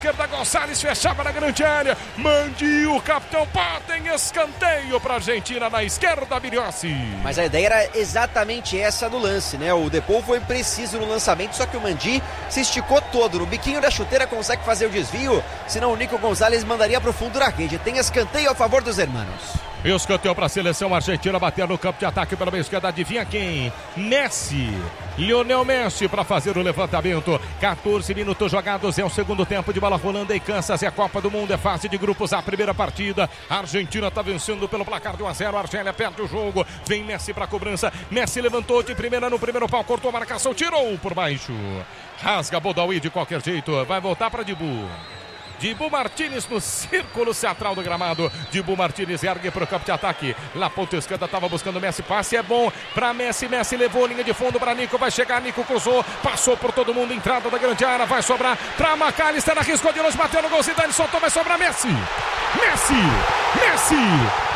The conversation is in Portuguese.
Esquerda, Gonçalves fechava na grande área. Mandi, o capitão Patem, escanteio para a Argentina na esquerda, Biriossi. Mas a ideia era exatamente essa no lance, né? O Depou foi preciso no lançamento, só que o Mandi se esticou todo. No biquinho da chuteira consegue fazer o desvio, senão o Nico Gonzalez mandaria para o fundo da rede. Tem escanteio a favor dos hermanos. Escanteio para a seleção argentina, bater no campo de ataque pela meia esquerda, adivinha quem? Messi, Lionel Messi para fazer o levantamento. 14 minutos jogados, é o segundo tempo de bola rolando em Kansas, é a Copa do Mundo, é fase de grupos, a primeira partida. A Argentina está vencendo pelo placar de 1-0, a Argélia perde o jogo, vem Messi para a cobrança, Messi levantou de primeira no primeiro pau, cortou a marcação, tirou por baixo. Rasga Bodawi de qualquer jeito, vai voltar para Dibu. Dibu Martínez no círculo central do gramado. Dibu Martínez ergue para o campo de ataque. Lá ponta esquerda estava buscando Messi. Passe é bom para Messi. Messi levou linha de fundo para Nico. Vai chegar, Nico cruzou. Passou por todo mundo. Entrada da grande área. Vai sobrar para McAllister. Arriscou de longe. Bateu no gol. Zidane soltou. Vai sobrar Messi. Messi. Messi.